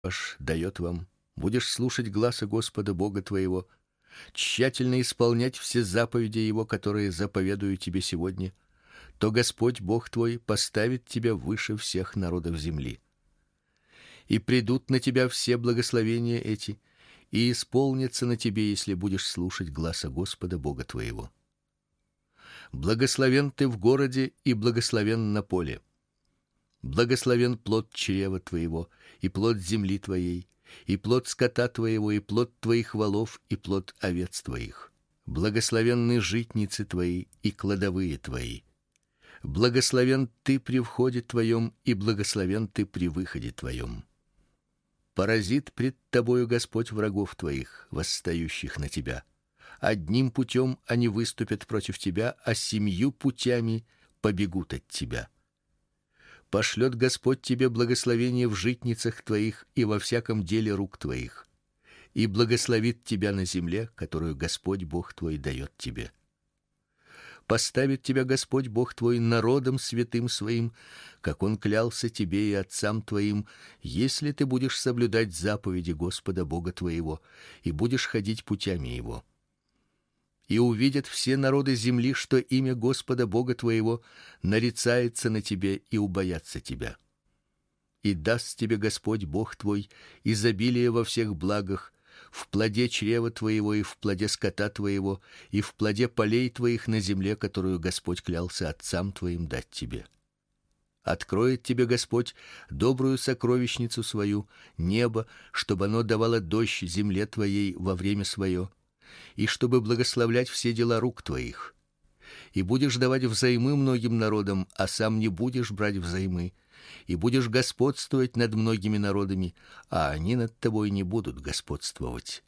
ваш дает вам, будешь слушать гласа Господа Бога твоего, тщательно исполнять все заповеди его, которые заповедую тебе сегодня, то Господь Бог твой поставит тебя выше всех народов земли. И придут на тебя все благословения эти, и исполнятся на тебе, если будешь слушать гласа Господа Бога твоего. Благословен ты в городе и благословен на поле. Благословен плод чрева твоего, и плод земли твоей, и плод скота твоего, и плод твоих волов, и плод овец твоих. Благословенны житницы твои и кладовые твои. Благословен ты при входе твоем, и благословен ты при выходе твоем. Поразит пред тобою Господь врагов твоих, восстающих на тебя. Одним путем они выступят против тебя, а 7 путями побегут от тебя. Пошлет Господь тебе благословение в житницах твоих и во всяком деле рук твоих, и благословит тебя на земле, которую Господь Бог твой дает тебе. Поставит тебя Господь Бог твой народом святым своим, как он клялся тебе и отцам твоим, если ты будешь соблюдать заповеди Господа Бога твоего и будешь ходить путями его. И увидят все народы земли, что имя Господа Бога твоего нарицается на тебе и убоятся тебя. И даст тебе Господь Бог твой изобилие во всех благах, в плоде чрева твоего и в плоде скота твоего, и в плоде полей твоих на земле, которую Господь клялся отцам твоим дать тебе. Откроет тебе Господь добрую сокровищницу свою, небо, чтобы оно давало дождь земле твоей во время свое, и чтобы благословлять все дела рук твоих. И будешь давать взаймы многим народам, а сам не будешь брать взаймы, и будешь господствовать над многими народами, а они над тобой не будут господствовать.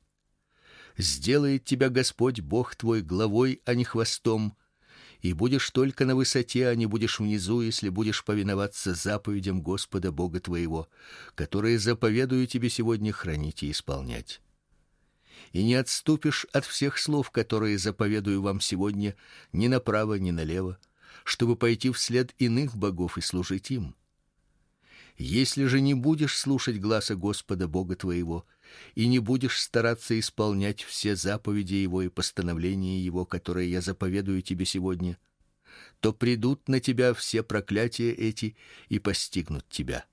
Сделает тебя Господь Бог твой главой, а не хвостом, и будешь только на высоте, а не будешь внизу, если будешь повиноваться заповедям Господа Бога твоего, которые заповедую тебе сегодня хранить и исполнять. И не отступишь от всех слов, которые заповедую вам сегодня, ни направо, ни налево, чтобы пойти вслед иных богов и служить им. Если же не будешь слушать гласа Господа Бога твоего и не будешь стараться исполнять все заповеди его и постановления его, которые я заповедую тебе сегодня, то придут на тебя все проклятия эти и постигнут тебя.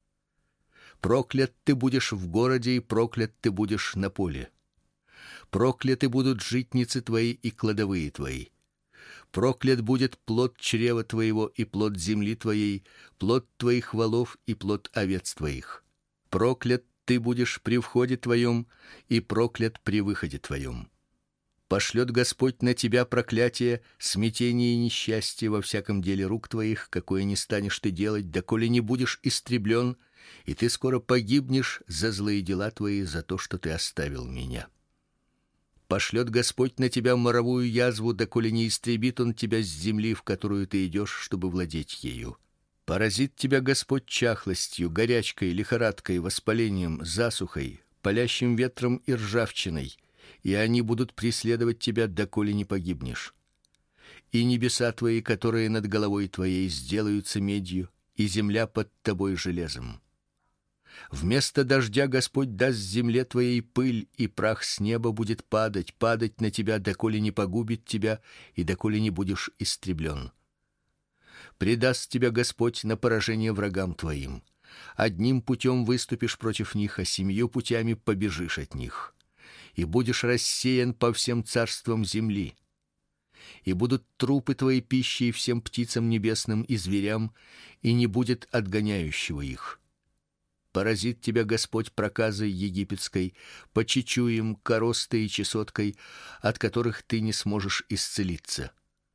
Проклят ты будешь в городе, и проклят ты будешь на поле. Прокляты будут житницы твои и кладовые твои. Проклят будет плод чрева твоего и плод земли твоей, плод твоих волов и плод овец твоих. Проклят ты будешь при входе твоем и проклят при выходе твоем. Пошлет Господь на тебя проклятие, смятение и несчастье во всяком деле рук твоих, какое не станешь ты делать, доколе не будешь истреблен, и ты скоро погибнешь за злые дела твои, за то, что ты оставил меня. Пошлет Господь на тебя моровую язву, доколе не истребит он тебя с земли, в которую ты идешь, чтобы владеть ею. Поразит тебя Господь чахлостью, горячкой, лихорадкой, воспалением, засухой, палящим ветром и ржавчиной, и они будут преследовать тебя, доколе не погибнешь. И небеса твои, которые над головой твоей, сделаются медью, и земля под тобой железом. Вместо дождя Господь даст земле твоей пыль, и прах с неба будет падать на тебя, доколе не погубит тебя и доколе не будешь истреблен. Предаст тебя Господь на поражение врагам твоим. Одним путем выступишь против них, а 7 путями побежишь от них. И будешь рассеян по всем царствам земли. И будут трупы твои пищей всем птицам небесным и зверям, и не будет отгоняющего их. Поразит тебя Господь проказой египетской, по чечуям, коростой и чесоткой, от которых ты не сможешь исцелиться.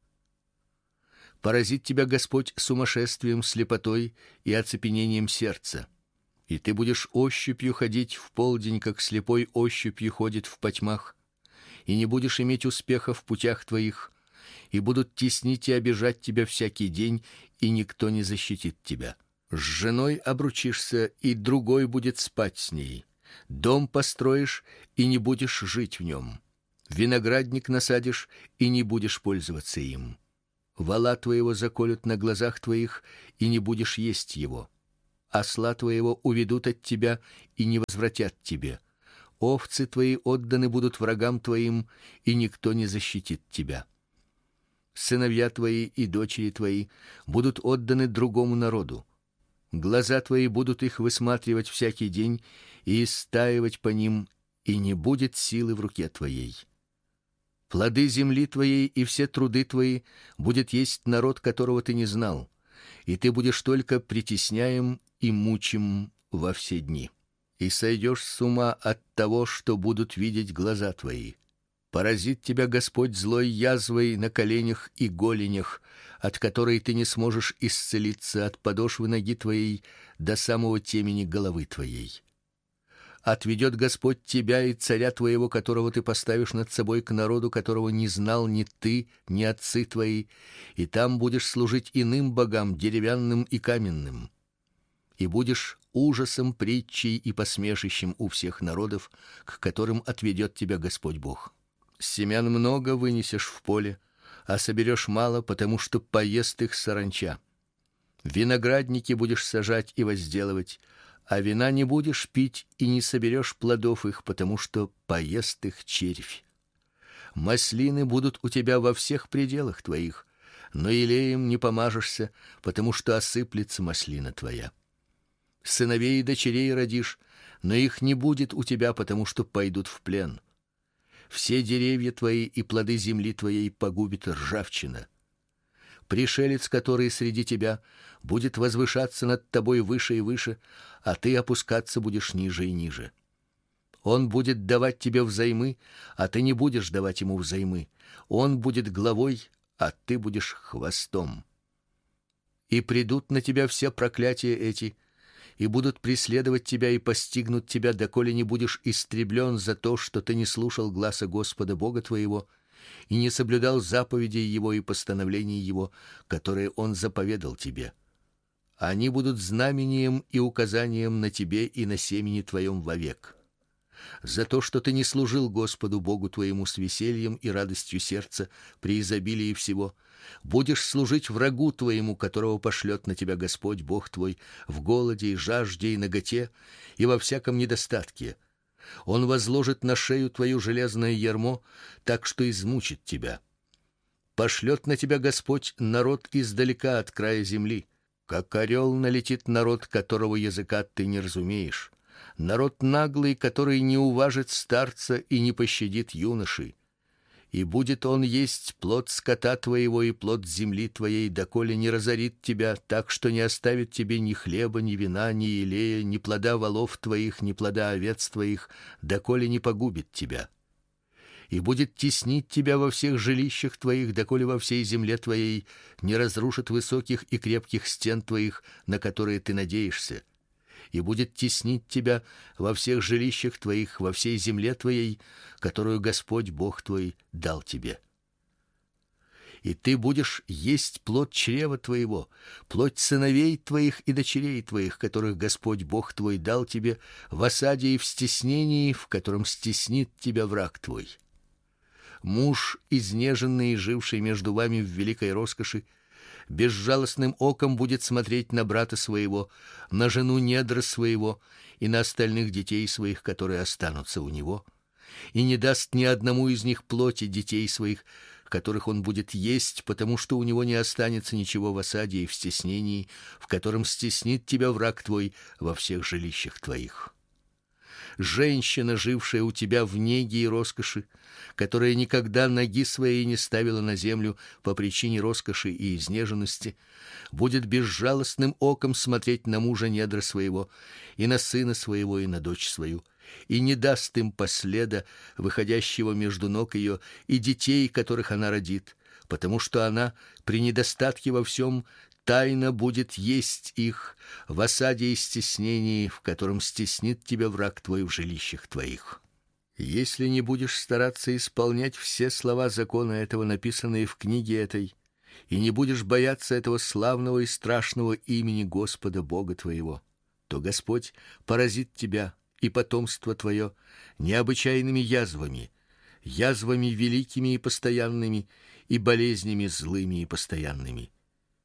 Поразит тебя Господь сумасшествием, слепотой и оцепенением сердца. И ты будешь ощупью ходить в полдень, как слепой ощупью ходит в потьмах, и не будешь иметь успеха в путях твоих, и будут теснить и обижать тебя всякий день, и никто не защитит тебя. С женой обручишься, и другой будет спать с ней. Дом построишь, и не будешь жить в нем. Виноградник насадишь, и не будешь пользоваться им. Вола твоего заколют на глазах твоих, и не будешь есть его. осла твоего уведут от тебя и не возвратят тебе. Овцы твои отданы будут врагам твоим, и никто не защитит тебя. Сыновья твои и дочери твои будут отданы другому народу. Глаза твои будут их высматривать всякий день и истаивать по ним, и не будет силы в руке твоей. Плоды земли твоей и все труды твои будет есть народ, которого ты не знал, и ты будешь только притесняем и мучим во все дни. И сойдешь с ума от того, что будут видеть глаза твои. Поразит тебя Господь злой язвой на коленях и голенях, от которой ты не сможешь исцелиться от подошвы ноги твоей до самого темени головы твоей. Отведет Господь тебя и царя твоего, которого ты поставишь над собой, к народу, которого не знал ни ты, ни отцы твои, и там будешь служить иным богам, деревянным и каменным. И будешь ужасом, притчей и посмешищем у всех народов, к которым отведет тебя Господь Бог. Семян много вынесешь в поле, а соберешь мало, потому что поест их саранча. Виноградники будешь сажать и возделывать, а вина не будешь пить и не соберешь плодов их, потому что поест их червь. Маслины будут у тебя во всех пределах твоих, но елеем не помажешься, потому что осыплется маслина твоя. Сыновей и дочерей родишь, но их не будет у тебя, потому что пойдут в плен. Все деревья твои и плоды земли твоей погубит ржавчина. Пришелец, который среди тебя, будет возвышаться над тобой выше и выше, а ты опускаться будешь ниже и ниже. Он будет давать тебе взаймы, а ты не будешь давать ему взаймы. Он будет главой, а ты будешь хвостом. И придут на тебя все проклятия эти, и будут преследовать тебя и постигнут тебя, доколе не будешь истреблен за то, что ты не слушал гласа Господа Бога твоего и не соблюдал заповедей его и постановлений его, которые он заповедал тебе. Они будут знамением и указанием на тебе и на семени твоем вовек. За то, что ты не служил Господу Богу твоему с весельем и радостью сердца при изобилии всего, будешь служить врагу твоему, которого пошлет на тебя Господь Бог твой в голоде и жажде и наготе и во всяком недостатке. Он возложит на шею твою железное ярмо, так что измучит тебя. Пошлет на тебя Господь народ издалека от края земли, как орел налетит народ, которого языка ты не разумеешь. Народ наглый, который не уважит старца и не пощадит юноши. И будет он есть плод скота твоего и плод земли твоей, доколе не разорит тебя, так что не оставит тебе ни хлеба, ни вина, ни елея, ни плода волов твоих, ни плода овец твоих, доколе не погубит тебя. И будет теснить тебя во всех жилищах твоих, доколе во всей земле твоей не разрушит высоких и крепких стен твоих, на которые ты надеешься. И будет теснить тебя во всех жилищах твоих, во всей земле твоей, которую Господь Бог твой дал тебе. И ты будешь есть плод чрева твоего, плоть сыновей твоих и дочерей твоих, которых Господь Бог твой дал тебе в осаде и в стеснении, в котором стеснит тебя враг твой. Муж, изнеженный и живший между вами в великой роскоши, безжалостным оком будет смотреть на брата своего, на жену недра своего и на остальных детей своих, которые останутся у него, и не даст ни одному из них плоти детей своих, которых он будет есть, потому что у него не останется ничего в осаде и в стеснении, в котором стеснит тебя враг твой во всех жилищах твоих. Женщина, жившая у тебя в неге и роскоши, которая никогда ноги своей не ставила на землю по причине роскоши и изнеженности, будет безжалостным оком смотреть на мужа недра своего, и на сына своего, и на дочь свою, и не даст им последа, выходящего между ног ее, и детей, которых она родит, потому что она при недостатке во всем тайно будет есть их в осаде и стеснении, в котором стеснит тебя враг твой в жилищах твоих. Если не будешь стараться исполнять все слова закона этого, написанные в книге этой, и не будешь бояться этого славного и страшного имени Господа Бога твоего, то Господь поразит тебя и потомство твое необычайными язвами, язвами великими и постоянными, и болезнями злыми и постоянными.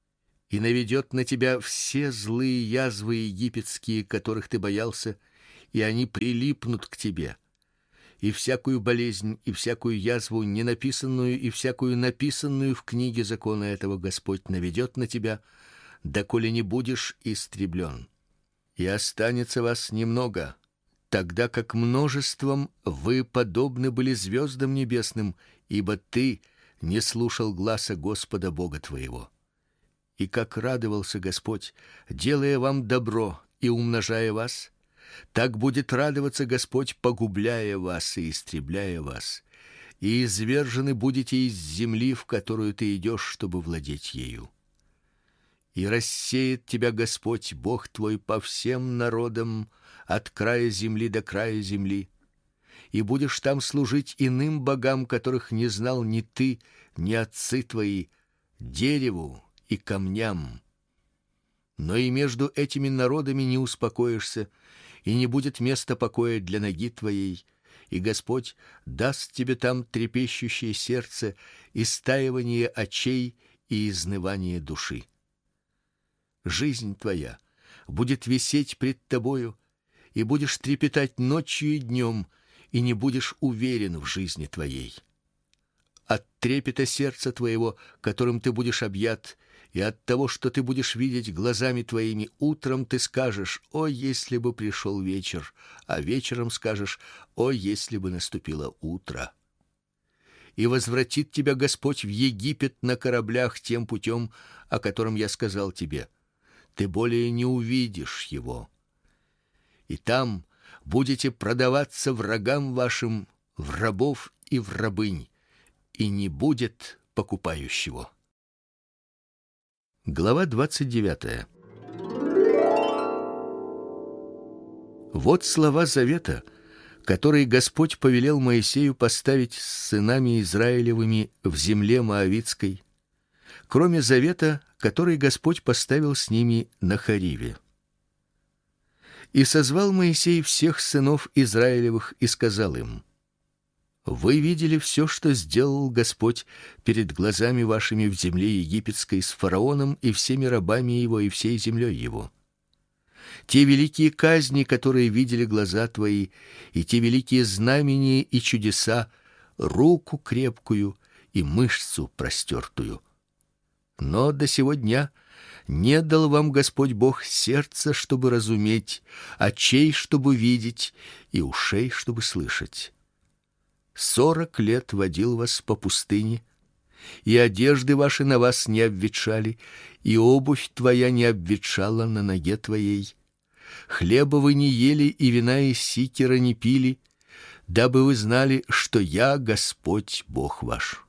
и наведет на тебя все злые язвы египетские, которых ты боялся, и они прилипнут к тебе. И всякую болезнь, и всякую язву, ненаписанную и всякую написанную в книге закона этого Господь наведет на тебя, доколе не будешь истреблен. И останется вас немного, тогда как множеством вы подобны были звездам небесным, ибо ты не слушал гласа Господа Бога твоего. И как радовался Господь, делая вам добро и умножая вас, так будет радоваться Господь, погубляя вас и истребляя вас, и извержены будете из земли, в которую ты идешь, чтобы владеть ею. И рассеет тебя Господь Бог твой по всем народам, от края земли до края земли, и будешь там служить иным богам, которых не знал ни ты, ни отцы твои, дереву и камням. Но и между этими народами не успокоишься, и не будет места покоя для ноги твоей, и Господь даст тебе там трепещущее сердце, истаивание очей и изнывание души. Жизнь твоя будет висеть пред тобою, и будешь трепетать ночью и днем, и не будешь уверен в жизни твоей. От трепета сердца твоего, которым ты будешь объят, и от того, что ты будешь видеть глазами твоими, утром ты скажешь: «О, если бы пришел вечер», а вечером скажешь: «О, если бы наступило утро». И возвратит тебя Господь в Египет на кораблях тем путем, о котором я сказал тебе. Ты более не увидишь его. И там будете продаваться врагам вашим в рабов и в рабынь, и не будет покупающего. Глава 29. Вот слова завета, которые Господь повелел Моисею поставить с сынами Израилевыми в земле моавитской, кроме завета, который Господь поставил с ними на Хориве. И созвал Моисей всех сынов Израилевых и сказал им: Вы видели все, что сделал Господь перед глазами вашими в земле египетской с фараоном и всеми рабами его и всей землей его. Те великие казни, которые видели глаза твои, и те великие знамения и чудеса, руку крепкую и мышцу простертую. Но до сего дня не дал вам Господь Бог сердца, чтобы разуметь, очей, чтобы видеть, и ушей, чтобы слышать. 40 лет водил вас по пустыне, и одежды ваши на вас не обветшали, и обувь твоя не обветшала на ноге твоей. Хлеба вы не ели, и вина из сикера не пили, дабы вы знали, что я Господь Бог ваш.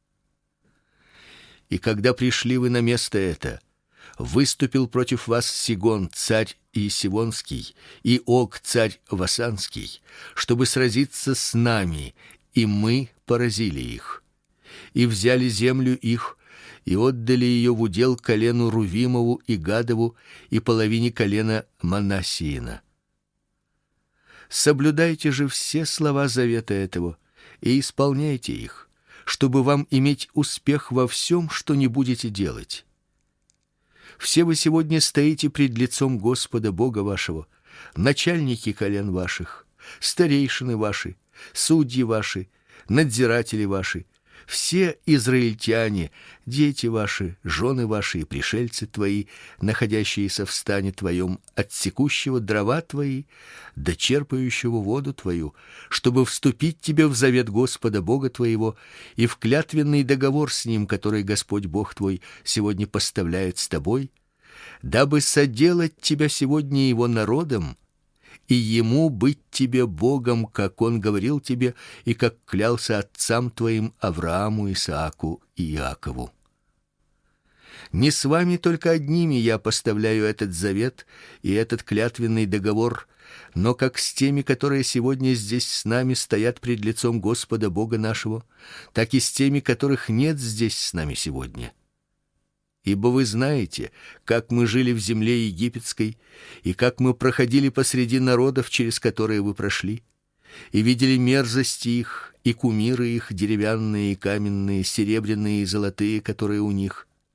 И когда пришли вы на место это, выступил против вас Сигон, царь Иесивонский, и Ог, царь Васанский, чтобы сразиться с нами, и мы поразили их, и взяли землю их, и отдали ее в удел колену Рувимову и Гадову и половине колена Манассиина. Соблюдайте же все слова завета этого и исполняйте их, чтобы вам иметь успех во всем, что не будете делать. Все вы сегодня стоите пред лицом Господа Бога вашего, начальники колен ваших, старейшины ваши, судьи ваши, надзиратели ваши, все израильтяне, дети ваши, жены ваши и пришельцы твои, находящиеся в стане твоем, отсекущего дрова твои, да черпающего воду твою, чтобы вступить тебе в завет Господа Бога твоего и в клятвенный договор с ним, который Господь Бог твой сегодня поставляет с тобой, дабы соделать тебя сегодня его народом, и ему быть тебе Богом, как он говорил тебе и как клялся отцам твоим Аврааму, Исааку и Иакову. Не с вами только одними я поставляю этот завет и этот клятвенный договор, но как с теми, которые сегодня здесь с нами стоят пред лицом Господа Бога нашего, так и с теми, которых нет здесь с нами сегодня. Ибо вы знаете, как мы жили в земле египетской, и как мы проходили посреди народов, через которые вы прошли, и видели мерзости их, и кумиры их, деревянные и каменные, серебряные и золотые, которые у них.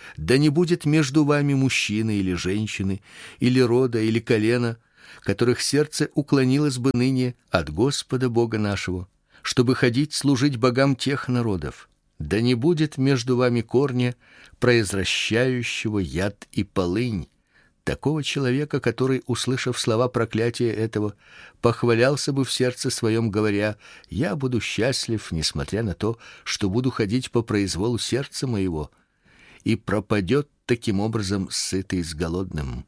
Да не будет между вами мужчины или женщины, или рода, или колена, которых сердце уклонилось бы ныне от Господа Бога нашего, чтобы ходить служить богам тех народов. Да не будет между вами корня, произвращающего яд и полынь, такого человека, который, услышав слова проклятия этого, похвалялся бы в сердце своем, говоря: я буду счастлив, несмотря на то, что буду ходить по произволу сердца моего, и пропадет таким образом сытый с голодным.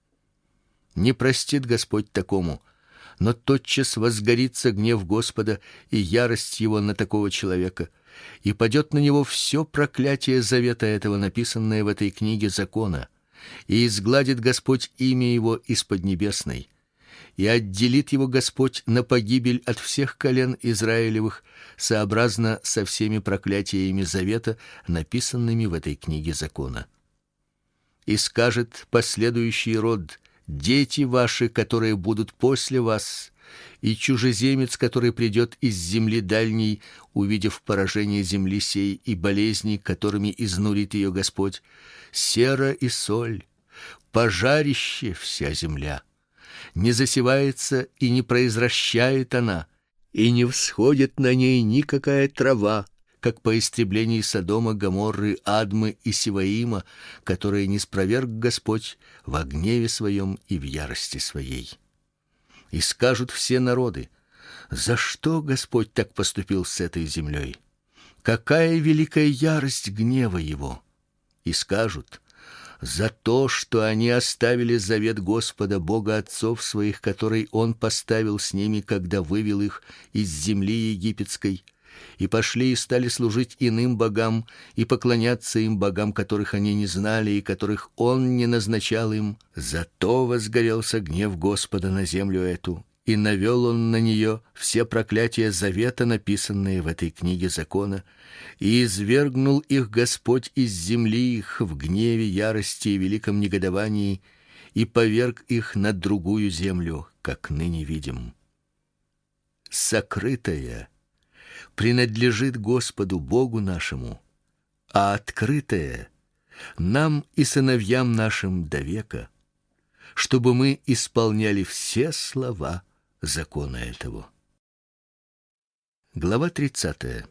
Не простит Господь такому, но тотчас возгорится гнев Господа и ярость его на такого человека, и падет на него все проклятие завета этого, написанное в этой книге закона, и изгладит Господь имя его из поднебесной, и отделит его Господь на погибель от всех колен Израилевых, сообразно со всеми проклятиями завета, написанными в этой книге закона. И скажет последующий род: дети ваши, которые будут после вас, и чужеземец, который придет из земли дальней, увидев поражение земли сей и болезни, которыми изнурит ее Господь, сера и соль, пожарище вся земля. Не засевается и не произращает она, и не всходит на ней никакая трава, как по истреблении Содома, Гоморры, Адмы и Севаима, которые ниспроверг Господь во гневе своем и в ярости своей. И скажут все народы: за что Господь так поступил с этой землей? Какая великая ярость гнева его! И скажут: за то, что они оставили завет Господа, Бога отцов своих, который Он поставил с ними, когда вывел их из земли египетской, и пошли и стали служить иным богам и поклоняться им, богам, которых они не знали и которых Он не назначал им. Зато возгорелся гнев Господа на землю эту, и навел Он на нее все проклятия завета, написанные в этой книге закона, и извергнул их Господь из земли их в гневе, ярости и великом негодовании, и поверг их на другую землю, как ныне видим. Сокрытое принадлежит Господу Богу нашему, а открытое нам и сыновьям нашим до века, чтобы мы исполняли все слова закона этого. Глава 30.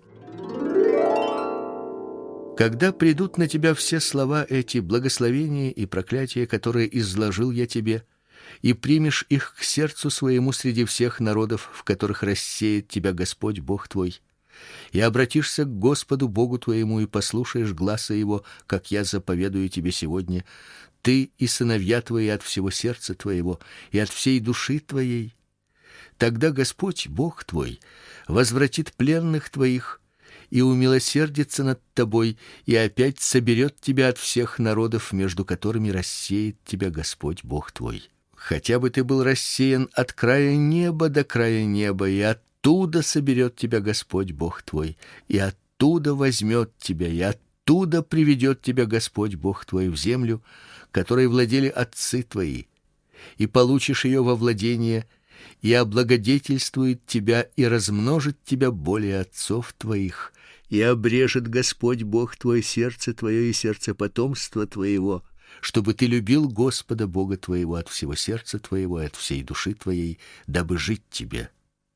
Когда придут на тебя все слова эти, благословения и проклятия, которые изложил я тебе, и примешь их к сердцу своему среди всех народов, в которых рассеет тебя Господь Бог твой, и обратишься к Господу Богу твоему и послушаешь гласа его, как я заповедую тебе сегодня, ты и сыновья твои от всего сердца твоего и от всей души твоей, тогда Господь Бог твой возвратит пленных твоих и умилосердится над тобой, и опять соберет тебя от всех народов, между которыми рассеет тебя Господь Бог твой. Хотя бы ты был рассеян от края неба до края неба, и оттуда соберет тебя Господь Бог твой, и оттуда возьмет тебя, и оттуда приведет тебя Господь Бог твой в землю, которой владели отцы твои, и получишь ее во владение, и облагодетельствует тебя и размножит тебя более отцов твоих, и обрежет Господь Бог твой сердце твое и сердце потомства твоего, чтобы ты любил Господа Бога твоего от всего сердца твоего и от всей души твоей, дабы жить тебе.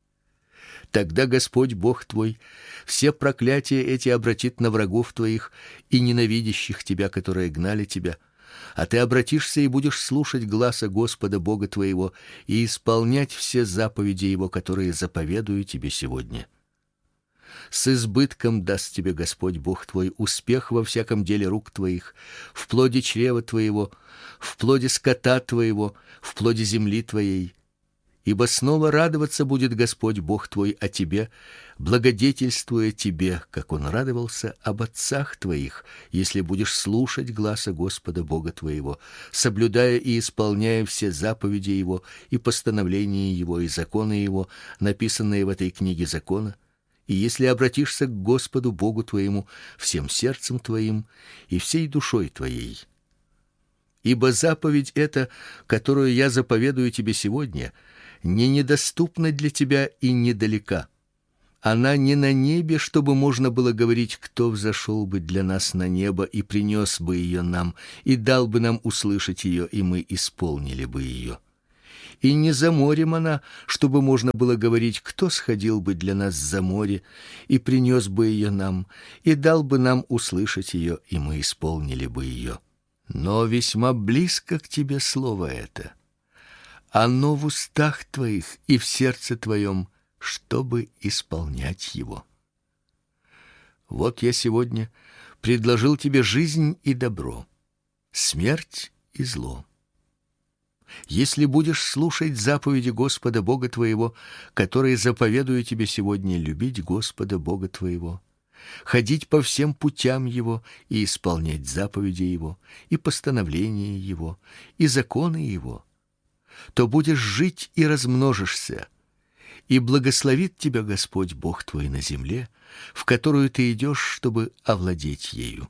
Тогда Господь Бог твой все проклятия эти обратит на врагов твоих и ненавидящих тебя, которые гнали тебя, а ты обратишься и будешь слушать гласа Господа Бога твоего и исполнять все заповеди его, которые заповедую тебе сегодня. С избытком даст тебе Господь Бог твой успех во всяком деле рук твоих, в плоде чрева твоего, в плоде скота твоего, в плоде земли твоей. Ибо снова радоваться будет Господь Бог твой о тебе, благодетельствуя тебе, как Он радовался об отцах твоих, если будешь слушать гласа Господа Бога твоего, соблюдая и исполняя все заповеди Его и постановления Его и законы Его, написанные в этой книге закона, и если обратишься к Господу Богу твоему всем сердцем твоим и всей душой твоей. Ибо заповедь эта, которую я заповедую тебе сегодня, не недоступна для тебя и недалека. Она не на небе, чтобы можно было говорить, кто взошел бы для нас на небо и принес бы ее нам, и дал бы нам услышать ее, и мы исполнили бы ее. И не за морем она, чтобы можно было говорить, кто сходил бы для нас за море и принес бы ее нам, и дал бы нам услышать ее, и мы исполнили бы ее. Но весьма близко к тебе слово это. Оно в устах твоих и в сердце твоем, чтобы исполнять его. Вот я сегодня предложил тебе жизнь и добро, смерть и зло. Если будешь слушать заповеди Господа Бога твоего, которые заповедую тебе сегодня, любить Господа Бога твоего, ходить по всем путям Его и исполнять заповеди Его, и постановления Его, и законы Его, то будешь жить и размножишься, и благословит тебя Господь Бог твой на земле, в которую ты идешь, чтобы овладеть ею.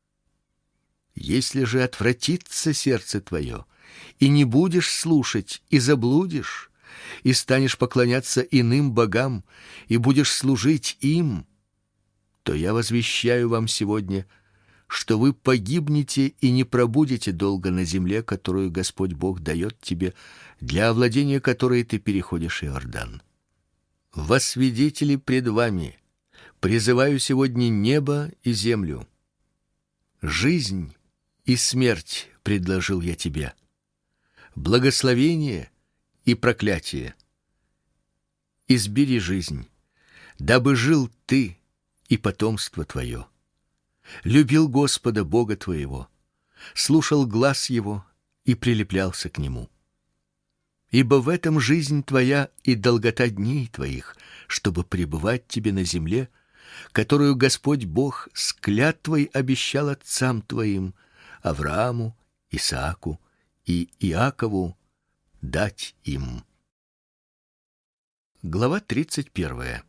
Если же отвратится сердце твое, и не будешь слушать, и заблудишь, и станешь поклоняться иным богам, и будешь служить им, то я возвещаю вам сегодня, что вы погибнете и не пробудете долго на земле, которую Господь Бог дает тебе, для овладения которой ты переходишь Иордан. Во свидетели пред вами призываю сегодня небо и землю. Жизнь и смерть предложил я тебе, благословение и проклятие. Избери жизнь, дабы жил ты и потомство твое. Любил Господа Бога твоего, слушал глас Его и прилеплялся к Нему. Ибо в этом жизнь твоя и долгота дней твоих, чтобы пребывать тебе на земле, которую Господь Бог с клятвой обещал отцам твоим, Аврааму, Исааку и Иакову, дать им. Глава 31.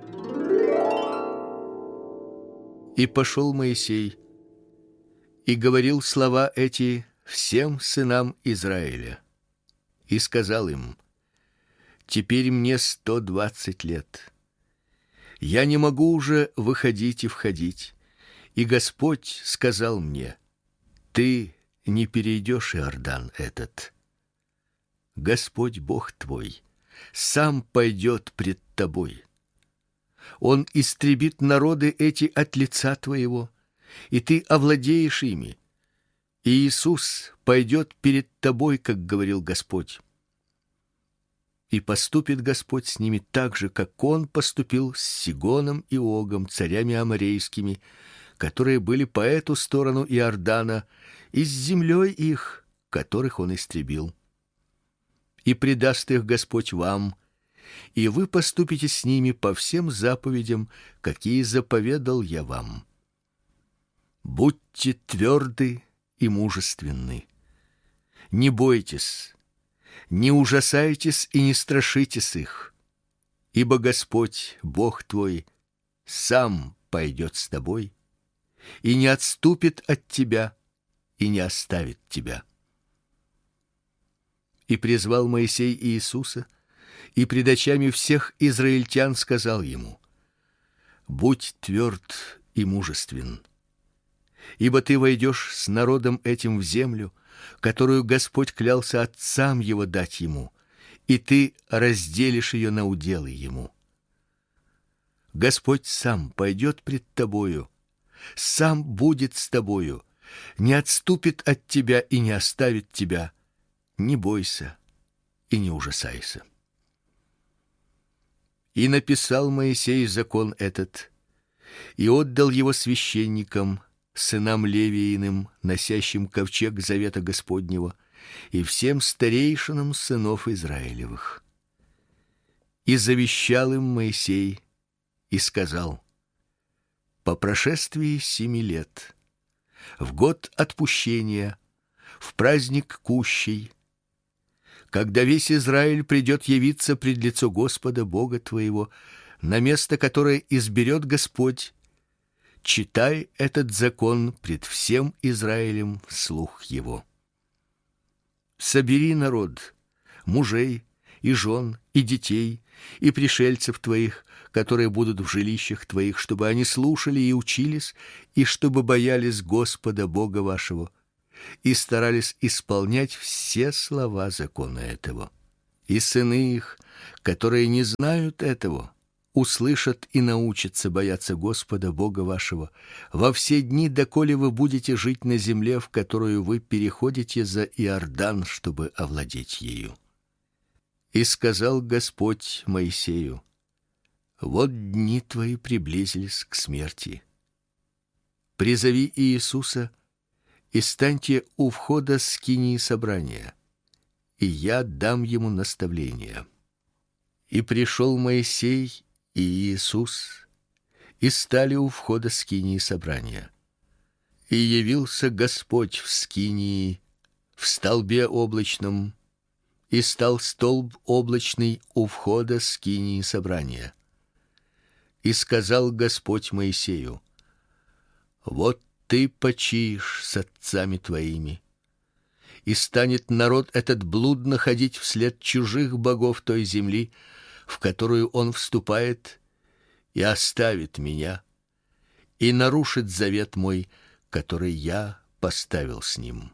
И пошел Моисей и говорил слова эти всем сынам Израиля, и сказал им: теперь мне 120 лет. Я не могу уже выходить и входить, и Господь сказал мне: ты не перейдешь Иордан этот. Господь Бог твой сам пойдет пред тобой. Он истребит народы эти от лица твоего, и ты овладеешь ими. И Иисус пойдет перед тобой, как говорил Господь. И поступит Господь с ними так же, как Он поступил с Сигоном и Огом, царями аморейскими, которые были по эту сторону Иордана, и с землей их, которых Он истребил. И предаст их Господь вам, и вы поступите с ними по всем заповедям, какие заповедал я вам. Будьте тверды и мужественны. Не бойтесь, не ужасайтесь и не страшитесь их, ибо Господь, Бог твой, сам пойдет с тобой и не отступит от тебя и не оставит тебя. И призвал Моисей Иисуса, и пред очами всех израильтян сказал ему: будь тверд и мужествен, ибо ты войдешь с народом этим в землю, которую Господь клялся отцам его дать ему, и ты разделишь ее на уделы ему. Господь сам пойдет пред тобою, сам будет с тобою, не отступит от тебя и не оставит тебя. Не бойся и не ужасайся. И написал Моисей закон этот, и отдал его священникам, сынам Левииным, носящим ковчег завета Господнего, и всем старейшинам сынов Израилевых. И завещал им Моисей и сказал: по прошествии 7 лет, в год отпущения, в праздник кущей, когда весь Израиль придет явиться пред лицо Господа Бога твоего на место, которое изберет Господь, читай этот закон пред всем Израилем вслух его. Собери народ, мужей и жен, и детей, и пришельцев твоих, которые будут в жилищах твоих, чтобы они слушали и учились, и чтобы боялись Господа Бога вашего, и старались исполнять все слова закона этого. И сыны их, которые не знают этого, услышат и научатся бояться Господа Бога вашего во все дни, доколе вы будете жить на земле, в которую вы переходите за Иордан, чтобы овладеть ею. И сказал Господь Моисею: вот дни твои приблизились к смерти. Призови Иисуса и станьте у входа скинии собрания, и я дам ему наставление. И пришел Моисей и Иисус, и стали у входа скинии собрания. И явился Господь в скинии в столбе облачном, и стал столб облачный у входа скинии собрания. И сказал Господь Моисею: вот ты почиешь с отцами твоими, и станет народ этот блудно ходить вслед чужих богов той земли, в которую он вступает, и оставит меня, и нарушит завет мой, который я поставил с ним.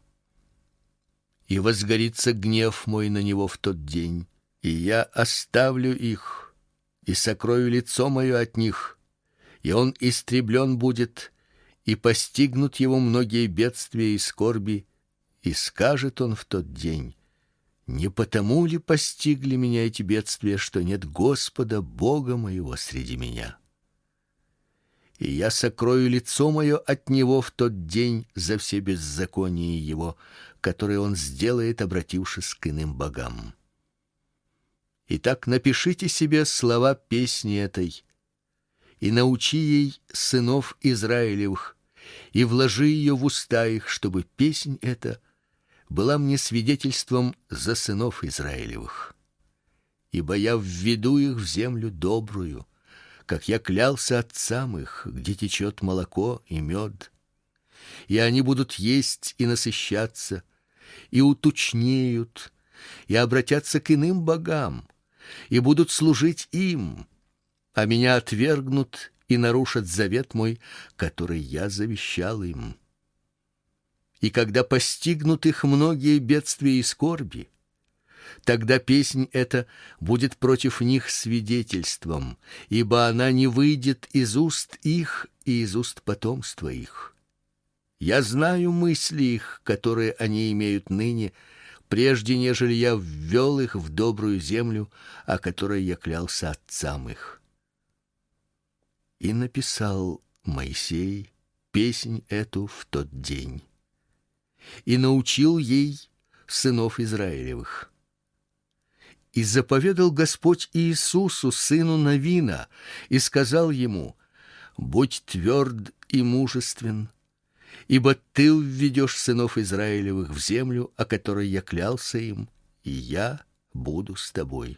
И возгорится гнев мой на него в тот день, и я оставлю их, и сокрою лицо мое от них, и он истреблен будет, и постигнут его многие бедствия и скорби, и скажет он в тот день: не потому ли постигли меня эти бедствия, что нет Господа Бога моего среди меня? И я сокрою лицо мое от него в тот день за все беззакония его, которые он сделает, обратившись к иным богам. Итак, напишите себе слова песни этой, и научи ей сынов Израилевых, и вложи ее в уста их, чтобы песнь эта была мне свидетельством за сынов Израилевых. Ибо я введу их в землю добрую, как я клялся отцам их, где течет молоко и мед. И они будут есть и насыщаться, и утучнеют, и обратятся к иным богам, и будут служить им, а меня отвергнут и нарушат завет мой, который я завещал им. И когда постигнут их многие бедствия и скорби, тогда песнь эта будет против них свидетельством, ибо она не выйдет из уст их и из уст потомства их. Я знаю мысли их, которые они имеют ныне, прежде нежели я ввел их в добрую землю, о которой я клялся отцам их. И написал Моисей песнь эту в тот день, и научил ей сынов Израилевых. И заповедал Господь Иисусу, сыну Навина, и сказал ему: будь тверд и мужествен, ибо ты введешь сынов Израилевых в землю, о которой я клялся им, и я буду с тобой.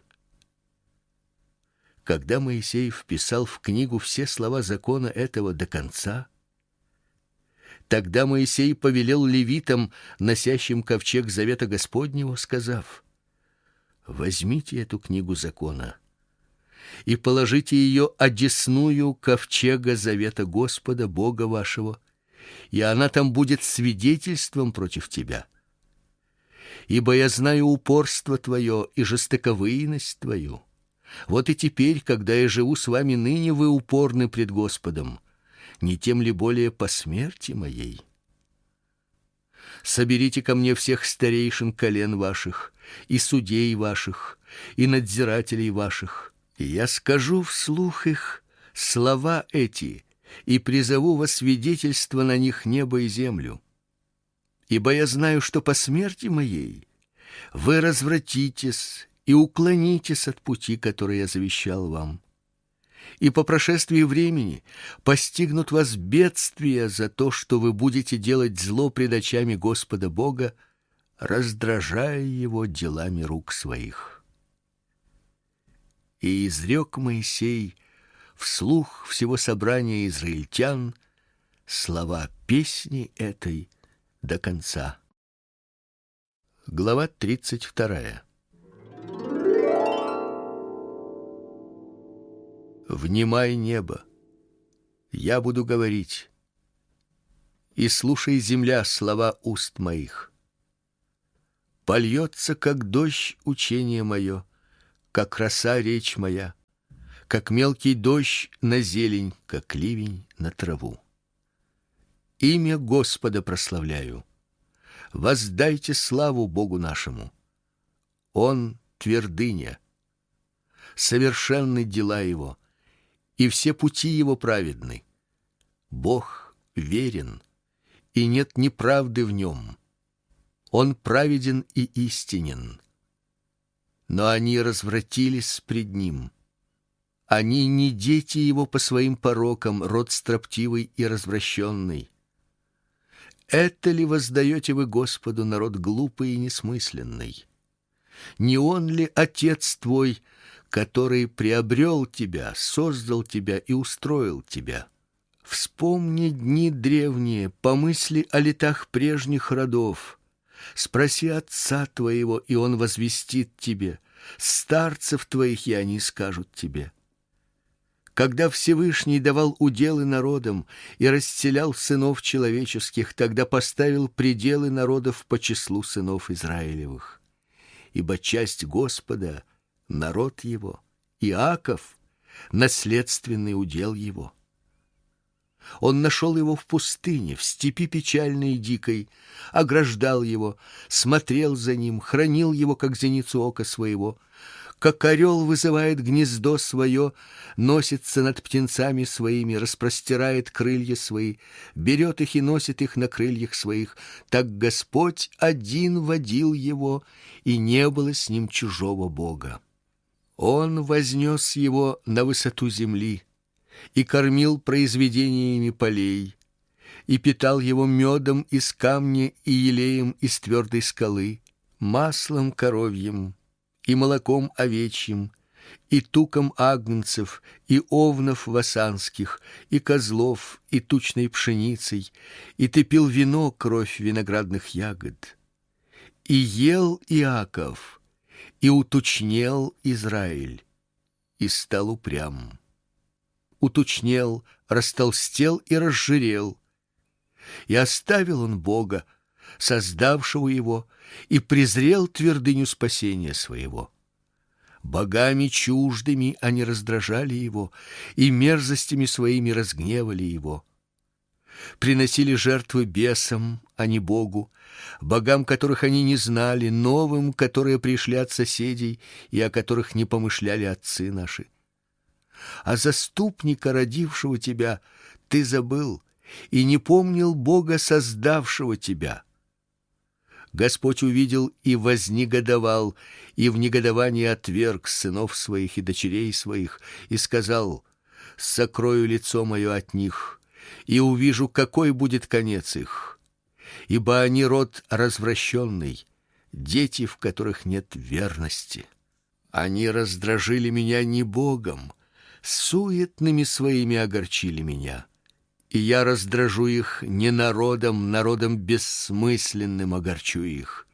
Когда Моисей вписал в книгу все слова закона этого до конца, тогда Моисей повелел левитам, носящим ковчег завета Господнего, сказав: возьмите эту книгу закона и положите ее одесную ковчега завета Господа Бога вашего, и она там будет свидетельством против тебя. Ибо я знаю упорство твое и жестоковыйность твою. Вот и теперь, когда я живу с вами ныне, вы упорны пред Господом, не тем ли более по смерти моей? Соберите ко мне всех старейшин колен ваших, и судей ваших, и надзирателей ваших, и я скажу вслух их слова эти, и призову во свидетельство на них небо и землю. Ибо я знаю, что по смерти моей вы развратитесь и уклонитесь от пути, который я завещал вам. И по прошествии времени постигнут вас бедствия за то, что вы будете делать зло пред очами Господа Бога, раздражая его делами рук своих. И изрек Моисей вслух всего собрания израильтян слова песни этой до конца. Глава 32. Внимай, небо, я буду говорить, и слушай, земля, слова уст моих. Польется, как дождь, учение мое, как роса речь моя, как мелкий дождь на зелень, как ливень на траву. Имя Господа прославляю. Воздайте славу Богу нашему. Он твердыня, совершенны дела его, и все пути его праведны. Бог верен, и нет неправды в нем. Он праведен и истинен. Но они развратились пред ним. Они не дети его по своим порокам, род строптивый и развращенный. Это ли воздаете вы Господу, народ глупый и несмысленный? Не он ли отец твой, который приобрел тебя, создал тебя и устроил тебя? Вспомни дни древние, помысли о летах прежних родов. Спроси отца твоего, и он возвестит тебе, старцев твоих, и они скажут тебе. Когда Всевышний давал уделы народам и расселял сынов человеческих, тогда поставил пределы народов по числу сынов Израилевых. Ибо часть Господа — народ его, Иаков — наследственный удел его. Он нашел его в пустыне, в степи печальной и дикой, ограждал его, смотрел за ним, хранил его, как зеницу ока своего. Как орел вызывает гнездо свое, носится над птенцами своими, распростирает крылья свои, берет их и носит их на крыльях своих, так Господь один водил его, и не было с ним чужого Бога. Он вознес его на высоту земли и кормил произведениями полей, и питал его медом из камня и елеем из твердой скалы, маслом коровьим и молоком овечьим, и туком агнцев, и овнов васанских, и козлов, и тучной пшеницей, и ты пил вино, кровь виноградных ягод. И ел Иаков, и утучнел Израиль, и стал упрям. Утучнел, растолстел и разжирел. И оставил он Бога, создавшего его, и презрел твердыню спасения своего. Богами чуждыми они раздражали его, и мерзостями своими разгневали его. Приносили жертвы бесам, а не Богу, богам, которых они не знали, новым, которые пришли от соседей и о которых не помышляли отцы наши. А заступника, родившего тебя, ты забыл и не помнил Бога, создавшего тебя. Господь увидел и вознегодовал, и в негодовании отверг сынов своих и дочерей своих, и сказал: «Сокрою лицо мое от них, и увижу, какой будет конец их. Ибо они род развращенный, дети, в которых нет верности. Они раздражили меня не Богом, суетными своими огорчили меня. И я раздражу их не народом, народом бессмысленным огорчу их.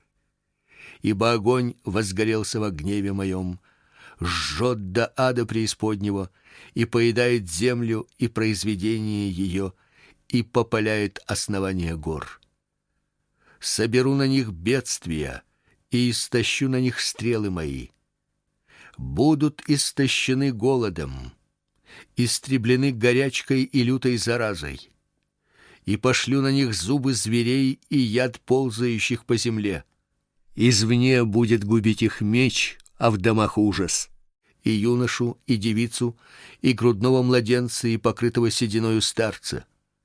Ибо огонь возгорелся во гневе моем, жжет до ада преисподнего, и поедает землю и произведение ее, и попаляет основания гор. Соберу на них бедствия, и истощу на них стрелы мои. Будут истощены голодом, истреблены горячкой и лютой заразой, и пошлю на них зубы зверей и яд ползающих по земле. Извне будет губить их меч, а в домах ужас. И юношу, и девицу, и грудного младенца, и покрытого сединою старца.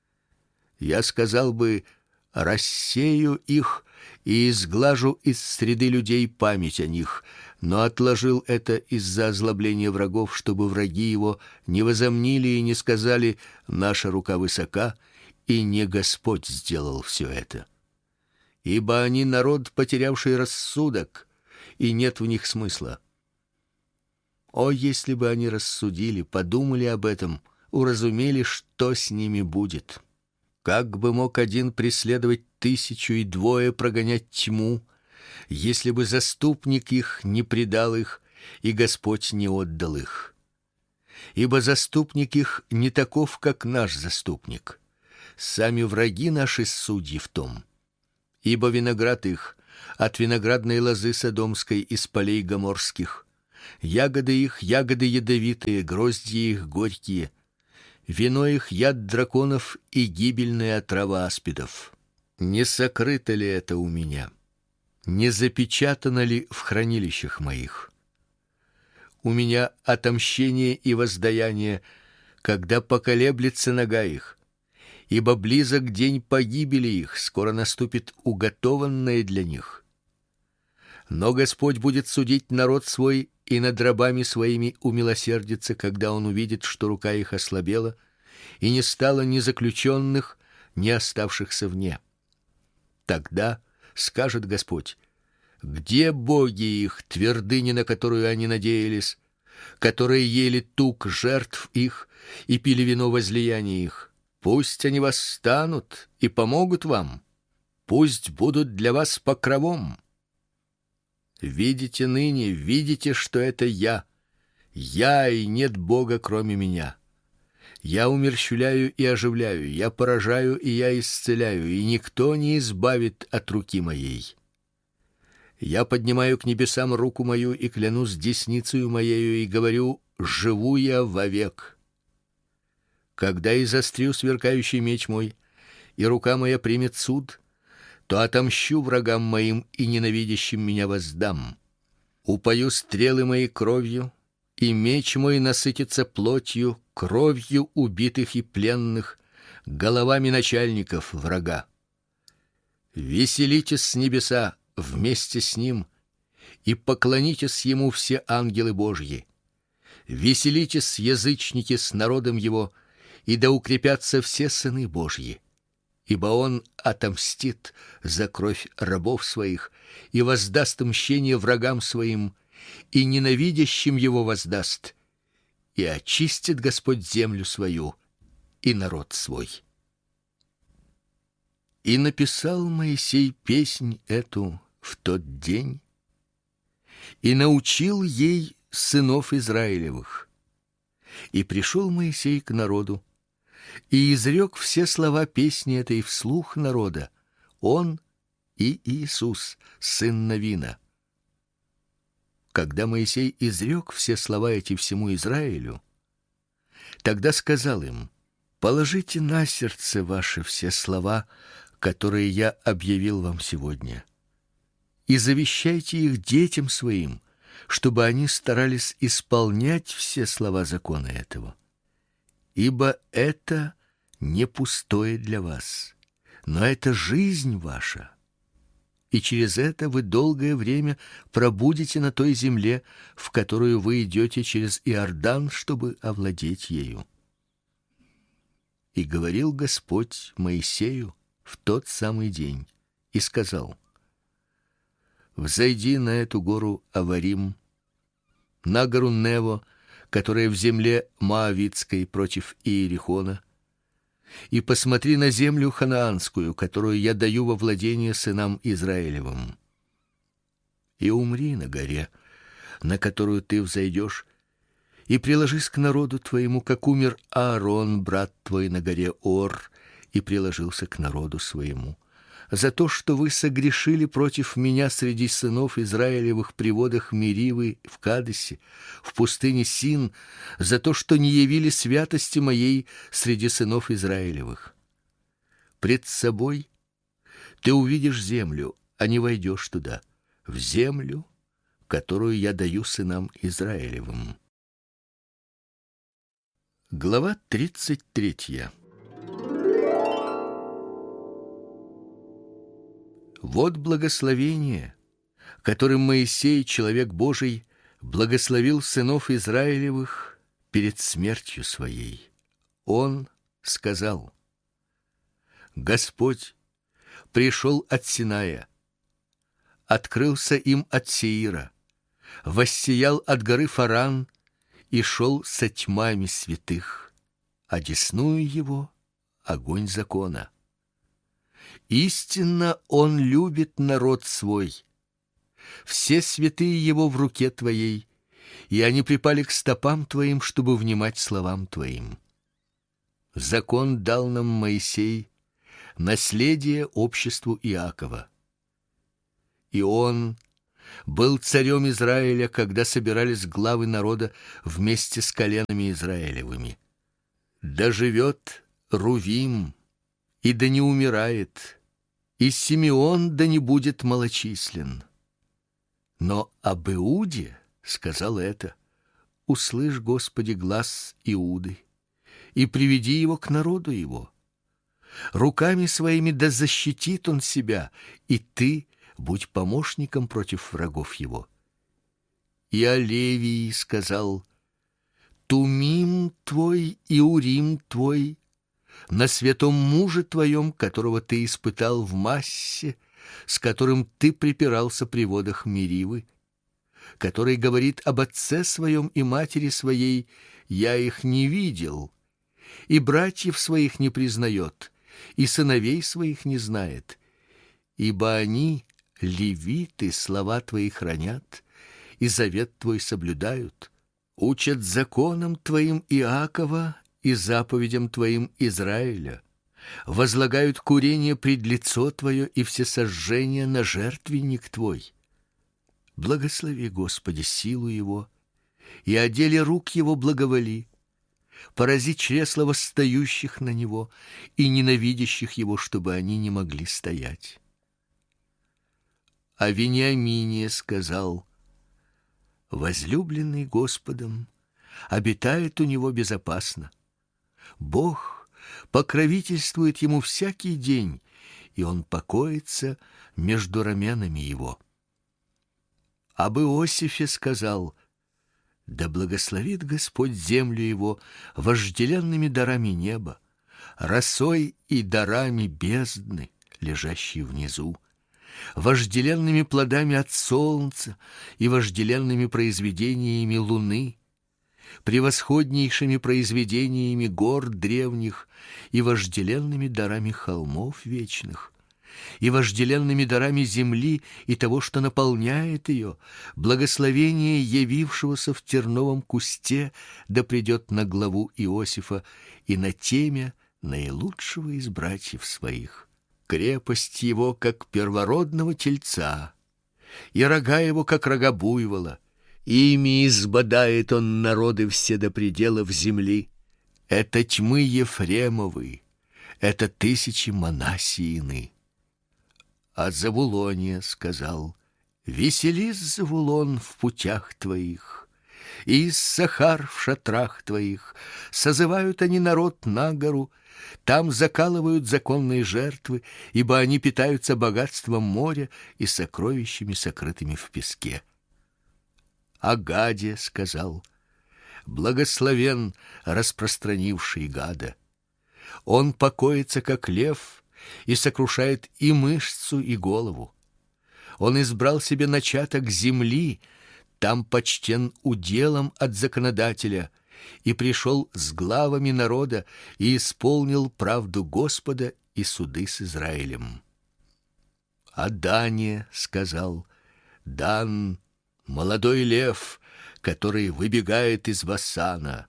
Я сказал бы: рассею их и изглажу из среды людей память о них, но отложил это из-за озлобления врагов, чтобы враги его не возомнили и не сказали: наша рука высока, и не Господь сделал все это. Ибо они народ, потерявший рассудок, и нет в них смысла. О, если бы они рассудили, подумали об этом, уразумели, что с ними будет! Как бы мог один преследовать тысячу и двое прогонять тьму, если бы заступник их не предал их, и Господь не отдал их? ибо заступник их не таков, как наш заступник. Сами враги наши судьи в том. Ибо виноград их от виноградной лозы содомской из полей гоморских, ягоды их ягоды ядовитые, грозди их горькие, вино их яд драконов и гибельная трава аспидов. Не сокрыто ли это у меня? Не запечатано ли в хранилищах моих? У меня отомщение и воздаяние, когда поколеблется нога их, ибо близок день погибели их, скоро наступит уготованное для них. Но Господь будет судить народ свой и над рабами своими умилосердится, когда он увидит, что рука их ослабела, и не стало ни заключенных, ни оставшихся вне. Тогда скажет Господь: где боги их, твердыни, на которую они надеялись, которые ели тук жертв их и пили вино возлияния их? Пусть они восстанут и помогут вам, пусть будут для вас покровом. Видите ныне, видите, что это я и нет Бога кроме меня. Я умерщвляю и оживляю, я поражаю и я исцеляю, и никто не избавит от руки моей. Я поднимаю к небесам руку мою и клянусь десницею моею и говорю: живу я вовек. Когда изострю сверкающий меч мой, и рука моя примет суд, то отомщу врагам моим и ненавидящим меня воздам. Упою стрелы мои кровью, и меч мой насытится плотью, кровью убитых и пленных, головами начальников врага. Веселитесь с небеса вместе с ним, и поклонитесь ему все ангелы Божьи. Веселитесь, язычники, с народом его, и да укрепятся все сыны Божьи. Ибо он отомстит за кровь рабов своих и воздаст мщение врагам своим, и ненавидящим его воздаст, и очистит Господь землю свою и народ свой. И написал Моисей песнь эту в тот день, и научил ей сынов Израилевых. И пришел Моисей к народу, и изрек все слова песни этой вслух народа, он и Иисус, сын Навина. Когда Моисей изрек все слова эти всему Израилю, тогда сказал им: положите на сердце ваше все слова, которые я объявил вам сегодня, и завещайте их детям своим, чтобы они старались исполнять все слова закона этого. Ибо это не пустое для вас, но это жизнь ваша. И через это вы долгое время пробудете на той земле, в которую вы идете через Иордан, чтобы овладеть ею. И говорил Господь Моисею в тот самый день и сказал: взойди на эту гору Аварим, на гору Нево, которая в земле Моавитской против Иерихона, и посмотри на землю ханаанскую, которую я даю во владение сынам Израилевым. И умри на горе, на которую ты взойдешь, и приложись к народу твоему, как умер Аарон, брат твой, на горе Ор, и приложился к народу своему, за то, что вы согрешили против меня среди сынов Израилевых при водах Меривы в Кадесе, в пустыне Син, за то, что не явили святости моей среди сынов Израилевых. Пред собой ты увидишь землю, а не войдешь туда, в землю, которую я даю сынам Израилевым. Глава 33. Вот благословение, которым Моисей, человек Божий, благословил сынов Израилевых перед смертью своей. Он сказал: Господь пришел от Синая, открылся им от Сеира, воссиял от горы Фаран и шел со тьмами святых, а десную его огонь закона. Истинно он любит народ свой. Все святые его в руке твоей, и они припали к стопам твоим, чтобы внимать словам твоим. Закон дал нам Моисей, наследие обществу Иакова. И он был царем Израиля, когда собирались главы народа вместе с коленами Израилевыми. Да живет Рувим, и да не умирает, и Симеон да не будет малочислен. Но об Иуде сказал это: услышь, Господи, глас Иуды, и приведи его к народу его. Руками своими да защитит он себя, и ты будь помощником против врагов его. И о Левии сказал: Тумим твой и Урим твой на святом муже твоем, которого ты испытал в Массе, с которым ты припирался при водах Меривы, который говорит об отце своем и матери своей: я их не видел, и братьев своих не признает, и сыновей своих не знает, ибо они, левиты, слова твои хранят, и завет твой соблюдают, учат законам твоим Иакова и заповедям твоим Израиля, возлагают курение пред лицо твое и всесожжение на жертвенник твой. Благослови, Господи, силу его, и о деле рук его благоволи. Порази чресла восстающих на него и ненавидящих его, чтобы они не могли стоять. О Вениамине сказал: возлюбленный Господом, обитает у него безопасно. Бог покровительствует ему всякий день, и он покоится между раменами его. Об Иосифе сказал: да благословит Господь землю его вожделенными дарами неба, росой и дарами бездны, лежащей внизу, вожделенными плодами от солнца и вожделенными произведениями луны, превосходнейшими произведениями гор древних и вожделенными дарами холмов вечных, и вожделенными дарами земли и того, что наполняет ее, благословение явившегося в терновом кусте да придет на главу Иосифа и на темя наилучшего из братьев своих. Крепость его, как первородного тельца, и рога его, как рога буйвола. Ими избодает он народы все до пределов земли. Это тьмы Ефремовы, это тысячи Манассиины. А Завулоне сказал: веселись, Завулон, в путях твоих, и Иссахар в шатрах твоих. Созывают они народ на гору, там закалывают законные жертвы, ибо они питаются богатством моря и сокровищами, сокрытыми в песке. О Гаде сказал: благословен распространивший Гада. Он покоится, как лев, и сокрушает и мышцу, и голову. Он избрал себе начаток земли, там почтен уделом от законодателя, и пришел с главами народа и исполнил правду Господа и суды с Израилем. О Дане сказал: Дан — молодой лев, который выбегает из Басана.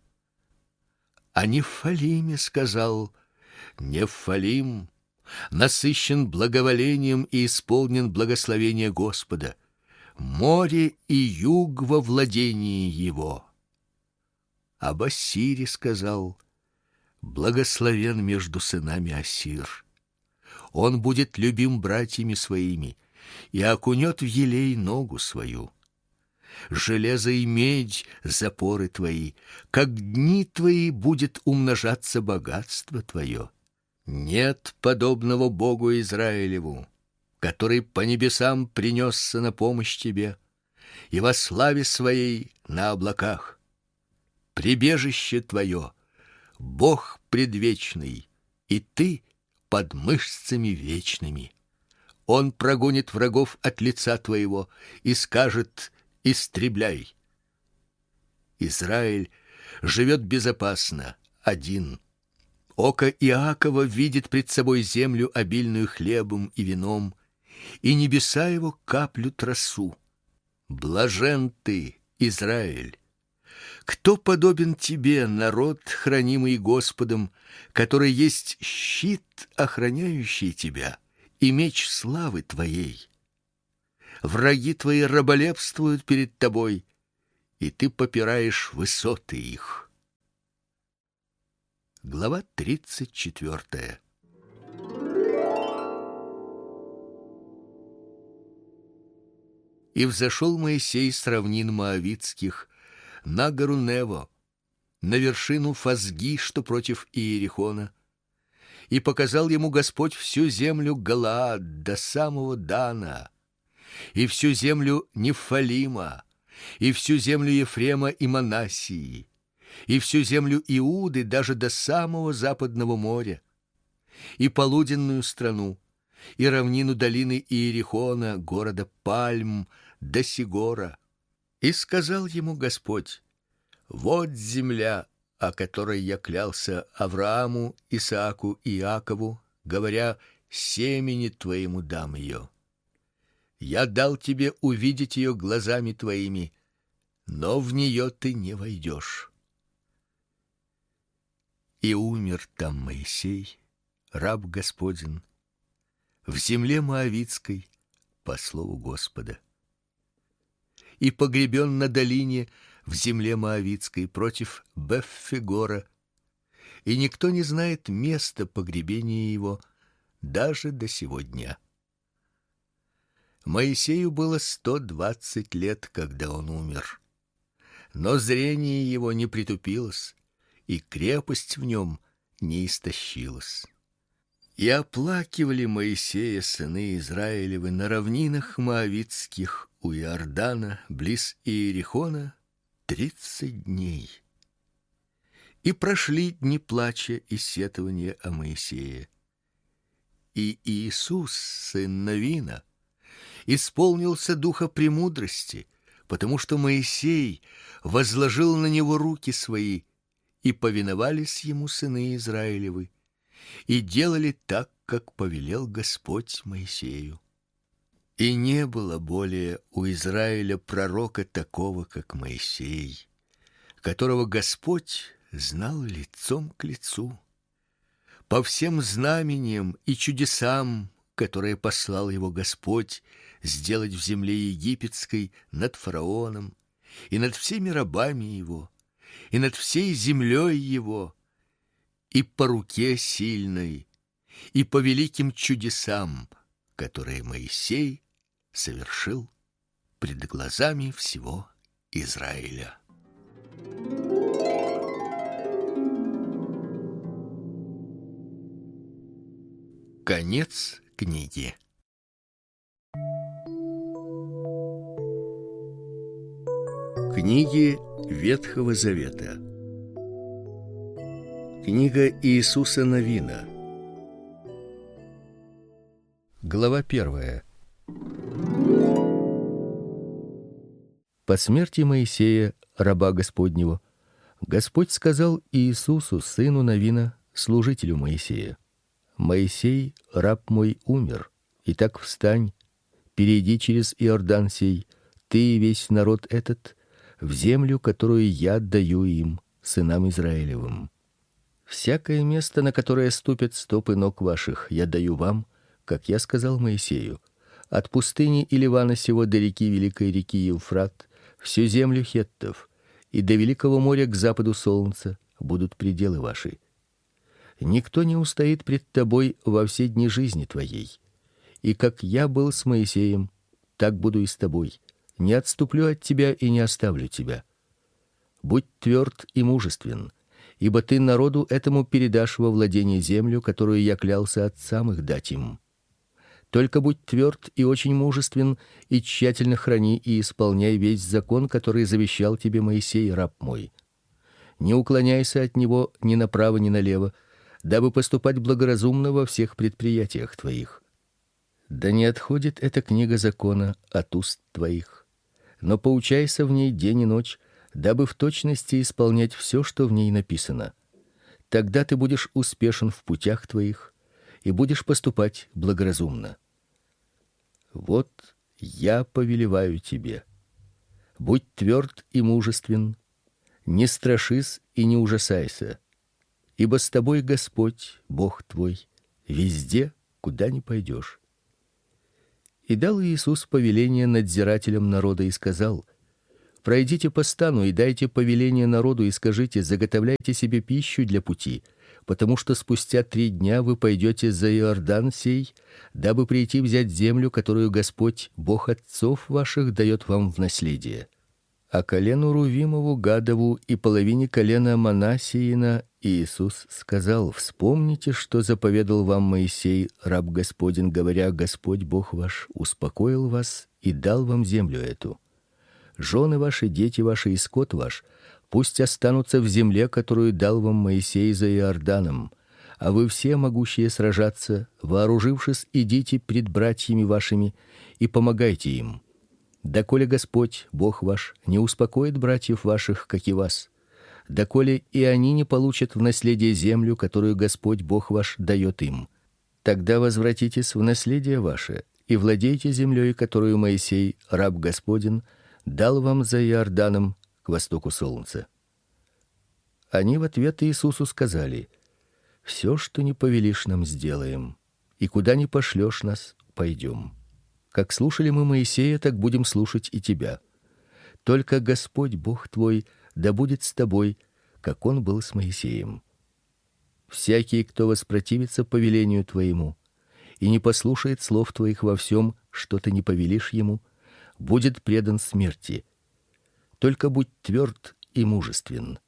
О Нефалиме сказал: Нефалим насыщен благоволением и исполнен благословения Господа, море и юг во владении его. Об Ассире сказал: благословен между сынами Ассир. Он будет любим братьями своими и окунет в елей ногу свою. Железо и медь — запоры твои, как дни твои будет умножаться богатство твое. Нет подобного Богу Израилеву, который по небесам принесся на помощь тебе и во славе своей на облаках. Прибежище твое — Бог предвечный, и ты под мышцами вечными. Он прогонит врагов от лица твоего и скажет: истребляй. Израиль живет безопасно, один. Око Иакова видит пред собой землю, обильную хлебом и вином, и небеса его каплют росу. Блажен ты, Израиль, кто подобен тебе, народ, хранимый Господом, который есть щит, охраняющий тебя, и меч славы твоей? Враги твои раболепствуют перед тобой, и ты попираешь высоты их. Глава 34. И взошел Моисей с равнин моавитских на гору Нево, на вершину Фазги, что против Иерихона, и показал ему Господь всю землю Галаад до самого Дана, и всю землю Нефалима, и всю землю Ефрема и Манассии, и всю землю Иуды даже до самого западного моря, и полуденную страну, и равнину долины Иерихона, города Пальм, до Сигора. И сказал ему Господь: вот земля, о которой я клялся Аврааму, Исааку и Иакову, говоря: семени твоему дам ее. Я дал тебе увидеть ее глазами твоими, но в нее ты не войдешь. И умер там Моисей, раб Господень, в земле моавитской, по слову Господа. И погребен на долине в земле моавитской против Беффегора, и никто не знает места погребения его даже до сего дня. Моисею было 120 лет, когда он умер, но зрение его не притупилось, и крепость в нем не истощилась. И оплакивали Моисея сыны Израилевы на равнинах моавитских у Иордана, близ Иерихона, 30 дней. И прошли дни плача и сетования о Моисее. И Иисус, сын Навина, исполнился духа премудрости, потому что Моисей возложил на него руки свои, и повиновались ему сыны Израилевы, и делали так, как повелел Господь Моисею. И не было более у Израиля пророка такого, как Моисей, которого Господь знал лицом к лицу. По всем знамениям и чудесам, которые послал его Господь сделать в земле египетской над фараоном и над всеми рабами его, и над всей землей его, и по руке сильной, и по великим чудесам, которые Моисей совершил пред глазами всего Израиля. Конец книги. Книги Ветхого Завета. Книга Иисуса Навина. Глава 1. По смерти Моисея, раба Господнего, Господь сказал Иисусу, сыну Навина, служителю Моисея: Моисей, раб мой, умер. Итак, встань, перейди через Иордан сей, ты и весь народ этот, в землю, которую я даю им, сынам Израилевым. Всякое место, на которое ступят стопы ног ваших, я даю вам, как я сказал Моисею, от пустыни и Ливана сего до реки, великой реки Евфрат, всю землю хеттов, и до великого моря к западу солнца будут пределы ваши. Никто не устоит пред тобой во все дни жизни твоей. И как я был с Моисеем, так буду и с тобой. Не отступлю от тебя и не оставлю тебя. Будь тверд и мужествен, ибо ты народу этому передашь во владение землю, которую я клялся отцам их дать им. Только будь тверд и очень мужествен, и тщательно храни и исполняй весь закон, который завещал тебе Моисей, раб мой. Не уклоняйся от него ни направо, ни налево, дабы поступать благоразумно во всех предприятиях твоих. Да не отходит эта книга закона от уст твоих, но поучайся в ней день и ночь, дабы в точности исполнять все, что в ней написано. Тогда ты будешь успешен в путях твоих и будешь поступать благоразумно. Вот я повелеваю тебе: Будь тверд и мужествен, не страшись и не ужасайся, ибо с тобой Господь, Бог твой, везде, куда ни пойдешь. И дал Иисус повеление надзирателям народа и сказал: пройдите по стану и дайте повеление народу и скажите: заготовляйте себе пищу для пути, потому что спустя 3 дня вы пойдете за Иордан сей, дабы прийти взять землю, которую Господь, Бог отцов ваших, дает вам в наследие. А колену Рувимову, Гадову и половине колена Манассиина Иисус сказал: вспомните, что заповедал вам Моисей, раб Господень, говоря: Господь Бог ваш успокоил вас и дал вам землю эту. Жены ваши, дети ваши и скот ваш пусть останутся в земле, которую дал вам Моисей за Иорданом, а вы все, могущие сражаться, вооружившись, идите пред братьями вашими и помогайте им. Доколе Господь, Бог ваш, не успокоит братьев ваших, как и вас, доколе и они не получат в наследие землю, которую Господь, Бог ваш, дает им, тогда возвратитесь в наследие ваше и владейте землей, которую Моисей, раб Господень, дал вам за Иорданом к востоку солнца. Они в ответ Иисусу сказали: все, что не повелишь нам, сделаем, и куда ни пошлешь нас, пойдем. Как слушали мы Моисея, так будем слушать и тебя. Только Господь Бог твой да будет с тобой, как он был с Моисеем. Всякий, кто воспротивится повелению твоему и не послушает слов твоих во всем, что ты не повелишь ему, будет предан смерти. Только будь тверд и мужествен.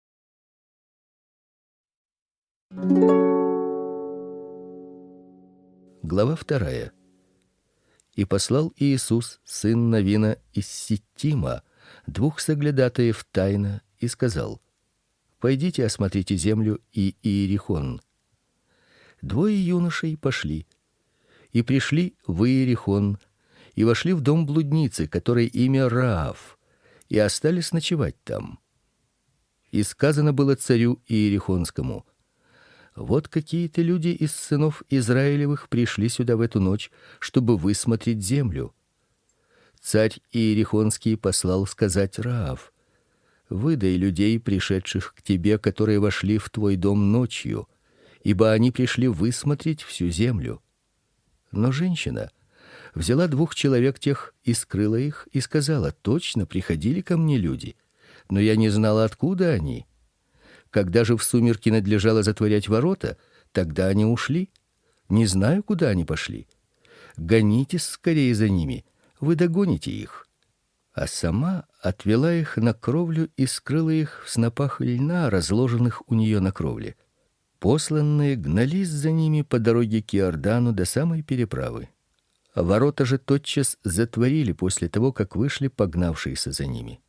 Глава 2. И послал Иисус, сын Навина, из Ситтима 2 соглядатаев тайно и сказал: пойдите осмотрите землю и Иерихон. 2 юношей пошли и пришли в Иерихон и вошли в дом блудницы, которой имя Раав, и остались ночевать там. И сказано было царю Иерихонскому: вот какие-то люди из сынов Израилевых пришли сюда в эту ночь, чтобы высмотреть землю. Царь Иерихонский послал сказать Раав: выдай людей, пришедших к тебе, которые вошли в твой дом ночью, ибо они пришли высмотреть всю землю. Но женщина взяла 2 человек тех и скрыла их, и сказала: точно приходили ко мне люди, но я не знала, откуда они. Когда же в сумерки надлежало затворять ворота, тогда они ушли. Не знаю, куда они пошли. Гонитесь скорее за ними, вы догоните их. А сама отвела их на кровлю и скрыла их в снопах льна, разложенных у нее на кровле. Посланные гнались за ними по дороге к Иордану до самой переправы. Ворота же тотчас затворили после того, как вышли погнавшиеся за ними.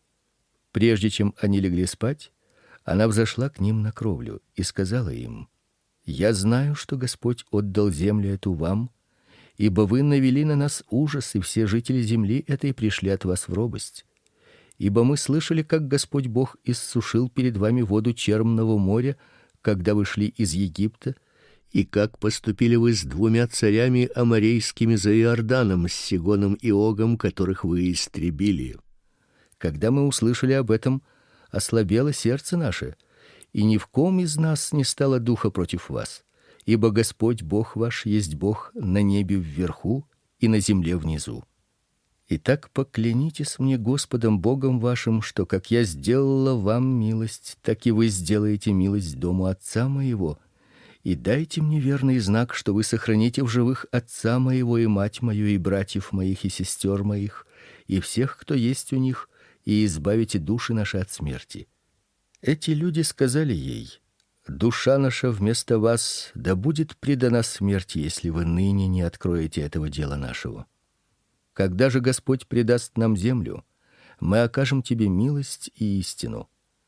Прежде чем они легли спать, она взошла к ним на кровлю и сказала им: я знаю, что Господь отдал землю эту вам, ибо вы навели на нас ужас, и все жители земли этой пришли от вас в робость. Ибо мы слышали, как Господь Бог иссушил перед вами воду Черного моря, когда вы шли из Египта, и как поступили вы с 2 царями аморейскими за Иорданом, с Сигоном и Огом, которых вы истребили. Когда мы услышали об этом, ослабело сердце наше, и ни в ком из нас не стало духа против вас, ибо Господь Бог ваш есть Бог на небе вверху и на земле внизу. Итак, поклянитесь мне Господом Богом вашим, что как я сделала вам милость, так и вы сделаете милость дому отца моего, и дайте мне верный знак, что вы сохраните в живых отца моего и мать мою и братьев моих и сестер моих и всех, кто есть у них, и избавите души наши от смерти. Эти люди сказали ей: душа наша вместо вас да будет предана смерти, если вы ныне не откроете этого дела нашего. Когда же Господь предаст нам землю, мы окажем тебе милость и истину.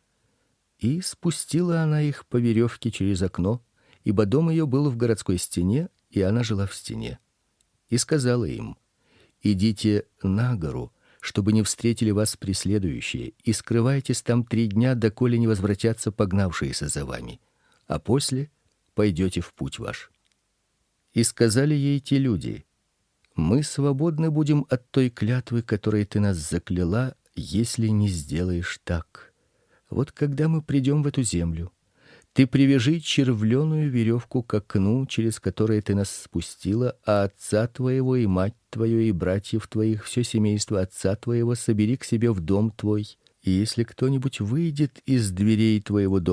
И спустила она их по веревке через окно, ибо дом ее был в городской стене, и она жила в стене. И сказала им: идите на гору, чтобы не встретили вас преследующие, и скрывайтесь там 3 дня, доколе не возвратятся погнавшиеся за вами, а после пойдете в путь ваш. И сказали ей те люди: мы свободны будем от той клятвы, которой ты нас закляла, если не сделаешь так, вот когда мы придем в эту землю, ты привяжи червленую веревку к окну, через которое ты нас спустила, а отца твоего и мать твою и братьев твоих, все семейство отца твоего собери к себе в дом твой. И если кто-нибудь выйдет из дверей твоего дома